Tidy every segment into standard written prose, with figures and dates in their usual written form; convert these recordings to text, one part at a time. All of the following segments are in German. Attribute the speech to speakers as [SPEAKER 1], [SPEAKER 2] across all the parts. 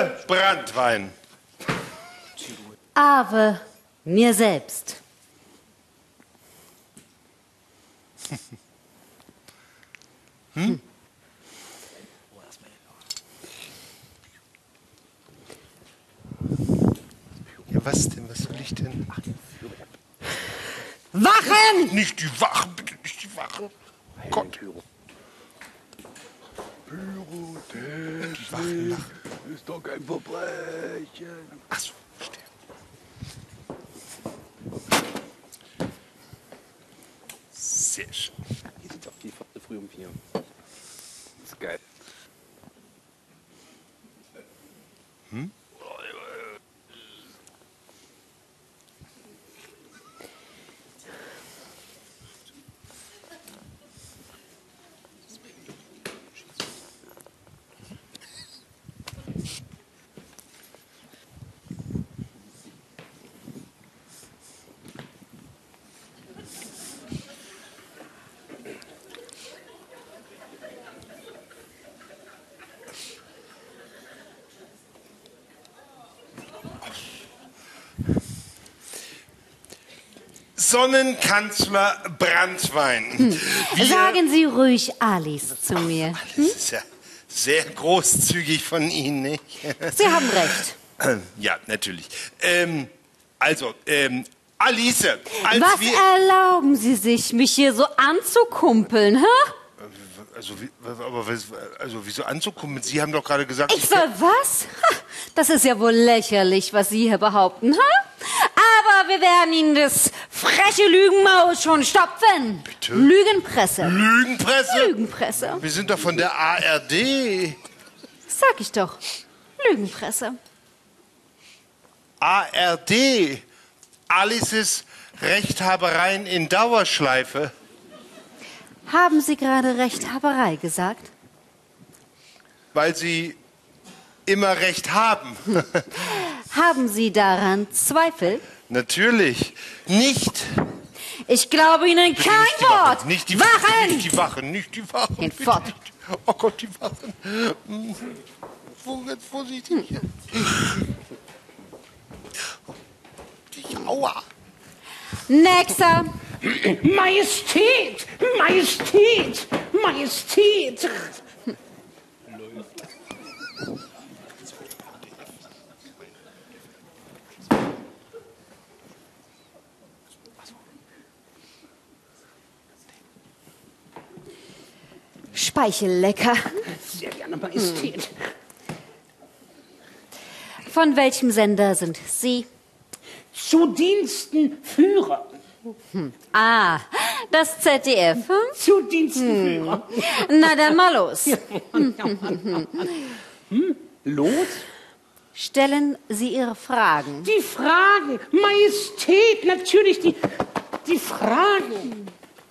[SPEAKER 1] Ave Branntwein.
[SPEAKER 2] Ave mir selbst.
[SPEAKER 1] Ja, was denn? Was soll ich denn?
[SPEAKER 2] Wachen!
[SPEAKER 1] Nicht die Wachen, bitte nicht die Wachen. Gott. Die Wachen machen.
[SPEAKER 3] Ist doch kein Verbrechen.
[SPEAKER 1] Ach so, verstehe. Sehr schön.
[SPEAKER 3] Hier sind doch die früh um 4. Das ist geil.
[SPEAKER 1] Sonnenkanzler Branntwein.
[SPEAKER 2] Sagen Sie ruhig Alice zu mir.
[SPEAKER 1] Das ist ja sehr großzügig von Ihnen, nicht?
[SPEAKER 2] Sie haben recht.
[SPEAKER 1] Ja, natürlich. Alice, als
[SPEAKER 2] Was
[SPEAKER 1] wir...
[SPEAKER 2] erlauben Sie sich, mich hier so anzukumpeln, hä?
[SPEAKER 1] Wieso anzukommen? Sie haben doch gerade gesagt...
[SPEAKER 2] Ich soll was? Ha, das ist ja wohl lächerlich, was Sie hier behaupten, hä? Aber wir werden Ihnen das freche Lügenmaul schon stopfen.
[SPEAKER 1] Bitte?
[SPEAKER 2] Lügenpresse.
[SPEAKER 1] Lügenpresse?
[SPEAKER 2] Lügenpresse.
[SPEAKER 1] Wir sind doch von der ARD.
[SPEAKER 2] Sag ich doch. Lügenpresse.
[SPEAKER 1] ARD. Alices Rechthabereien in Dauerschleife.
[SPEAKER 2] Haben Sie gerade Rechthaberei gesagt?
[SPEAKER 1] Weil Sie immer Recht haben.
[SPEAKER 2] Haben Sie daran Zweifel?
[SPEAKER 1] Natürlich. Nicht.
[SPEAKER 2] Ich glaube Ihnen kein
[SPEAKER 1] Nicht die
[SPEAKER 2] Wort.
[SPEAKER 1] Wachen. Nicht die
[SPEAKER 2] Wachen!
[SPEAKER 1] Nicht die Wachen. Nicht die Wachen.
[SPEAKER 2] Geht
[SPEAKER 1] Bitte
[SPEAKER 2] fort.
[SPEAKER 1] nicht. Oh Gott, die Wachen. Jetzt vorsichtig. Aua.
[SPEAKER 2] Nächster.
[SPEAKER 4] Majestät! Majestät! Majestät!
[SPEAKER 2] Speichellecker.
[SPEAKER 4] Sehr gerne, Majestät.
[SPEAKER 2] Von welchem Sender sind Sie?
[SPEAKER 4] Zu Diensten Führer.
[SPEAKER 2] Ah, das ZDF. Hm?
[SPEAKER 4] Zu Diensten Führer.
[SPEAKER 2] Na dann mal los.
[SPEAKER 4] Los?
[SPEAKER 2] Stellen Sie Ihre Fragen.
[SPEAKER 4] Die Fragen. Majestät, natürlich die Fragen.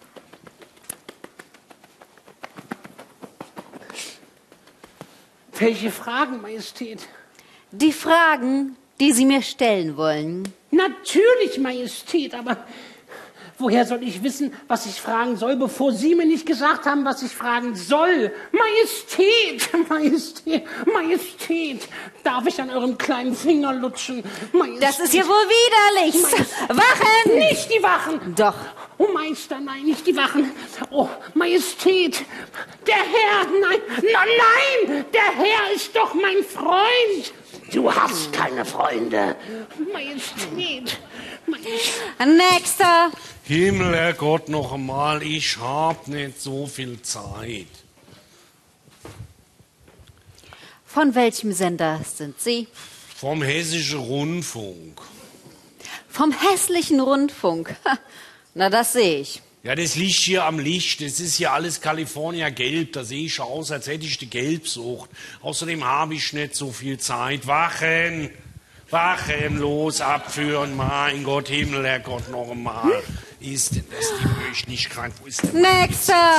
[SPEAKER 4] Welche Fragen, Majestät?
[SPEAKER 2] Die Fragen, die Sie mir stellen wollen.
[SPEAKER 4] Natürlich, Majestät, aber woher soll ich wissen, was ich fragen soll, bevor Sie mir nicht gesagt haben, was ich fragen soll? Majestät, Majestät, Majestät, darf ich an eurem kleinen Finger lutschen? Majestät.
[SPEAKER 2] Das ist ja wohl widerlich. Wachen!
[SPEAKER 4] Nicht die Wachen!
[SPEAKER 2] Doch.
[SPEAKER 4] Oh Meister, nein, nicht die Wachen. Oh, Majestät, der Herr, nein, der Herr ist doch mein Freund. Du hast keine Freunde. Majestät,
[SPEAKER 2] Nächster.
[SPEAKER 5] Himmel, Herrgott, noch einmal, ich hab nicht so viel Zeit.
[SPEAKER 2] Von welchem Sender sind Sie?
[SPEAKER 5] Vom Hessischen Rundfunk.
[SPEAKER 2] Vom Hässlichen Rundfunk. Na, das sehe ich.
[SPEAKER 5] Ja, das liegt hier am Licht. Das ist hier alles California Gelb. Da sehe ich aus, als hätte ich die Gelbsucht. Außerdem habe ich nicht so viel Zeit. Wachen! Wachen, los, abführen. Mein Gott, Himmel, Herrgott, noch einmal. Ist denn das die Möglichkeit? Wo ist denn
[SPEAKER 2] Nächster.